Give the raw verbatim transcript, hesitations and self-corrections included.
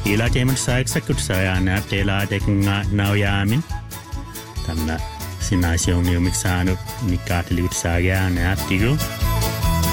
Ila teman sa execute saya na tela dek nga nauyamin. Tamna sinasyon ni umiksano ni katilit saya na tigo.